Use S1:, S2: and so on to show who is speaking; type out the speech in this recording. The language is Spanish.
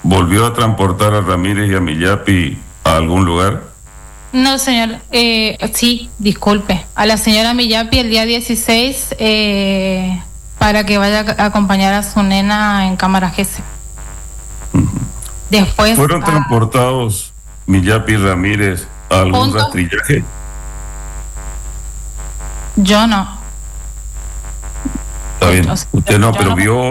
S1: ¿Volvió a transportar a Ramírez y a Millapi a algún lugar?
S2: No, señor. Sí, disculpe. A la señora Millapi el día 16 para que vaya a acompañar a su nena en cámara GC. Después.
S1: ¿Fueron transportados Millapi y Ramírez a algún rastrillaje?
S2: Yo no.
S1: Está bien. Usted no, pero vio